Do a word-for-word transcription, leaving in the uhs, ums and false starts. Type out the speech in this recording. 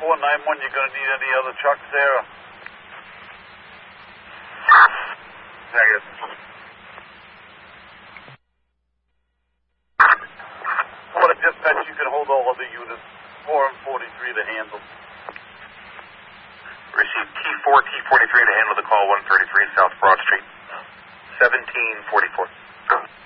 four nine one, you going to need any other trucks there? Negative. What a dispatch, you can hold all other units. four and forty-three to handle. Receive T four, T forty-three to handle the call one thirty-three South Broad Street. seventeen forty-four.